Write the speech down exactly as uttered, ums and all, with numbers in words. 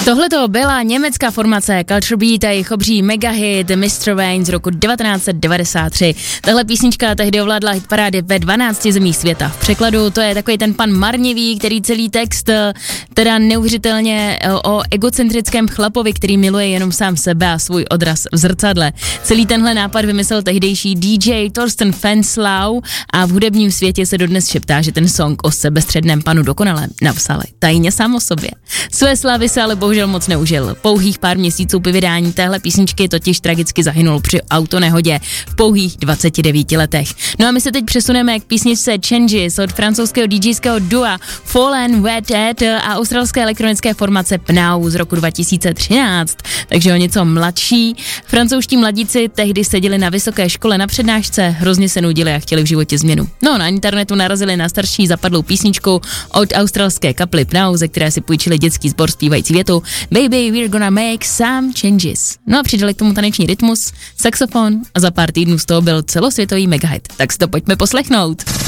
Tohle to byla německá formace Culture Beat a jejich obří megahit mister Wayne z roku devatenáct set devadesát tři. Tahle písnička tehdy ovládla hitparády ve dvanácti zemích světa. V překladu to je takový ten pan marnivý, který celý text teda neuvěřitelně o egocentrickém chlapovi, který miluje jenom sám sebe a svůj odraz v zrcadle. Celý tenhle nápad vymyslel tehdejší dý džej Thorsten Fenslau a v hudebním světě se dodnes šeptá, že ten song o sebestředném panu dokonale napsal tajně sám o sobě. Své slávy se ale bohužel moc neužil. Pouhých pár měsíců po vydání téhle písničky totiž tragicky zahynul při autonehodě v pouhých dvaceti devíti letech. No a my se teď přesuneme k písničce Changes od francouzského DJského dua Fallen Wet Dead a australské elektronické formace Pnau z roku dva tisíce třináct, takže o něco mladší. Francouzští mladíci tehdy seděli na vysoké škole na přednášce, hrozně se nudili a chtěli v životě změnu. No, na internetu narazili na starší zapadlou písničku od australské kapely Pnau, ze které si půjčili dětský sbor zpívající větu Baby, we're gonna make some changes. No a přidali k tomu taneční rytmus, saxofon a za pár týdnů z toho byl celosvětový megahit. Tak si to pojďme poslechnout.